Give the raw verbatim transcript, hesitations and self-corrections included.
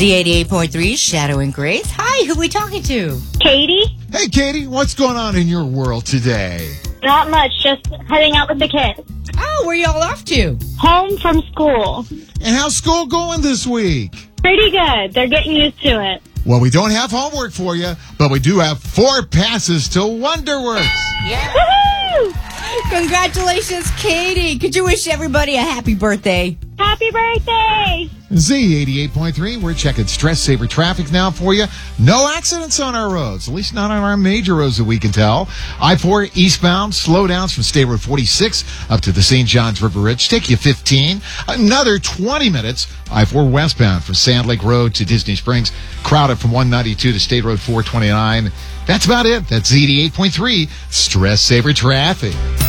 Z eighty-eight point three, Shadow and Grace. Hi, who are we talking to? Katie? Hey, Katie, what's going on in your world today? Not much, just heading out with the kids. Oh, where y'all off to? Home from school. And how's school going this week? Pretty good. They're getting used to it. Well, we don't have homework for you, but we do have four passes to Wonderworks. Yeah. Woohoo! Congratulations, Katie. Could you wish everybody a happy birthday? Happy birthday! Z eighty-eight point three, we're checking stress saver traffic now for you. No accidents on our roads, at least not on our major roads that we can tell. I four eastbound, slowdowns from State Road forty-six up to the Saint Johns River Ridge. Take you fifteen. Another twenty minutes. I four westbound from Sand Lake Road to Disney Springs. Crowded from one ninety-two to State Road four twenty-nine. That's about it. That's Z eighty-eight point three, stress saver traffic.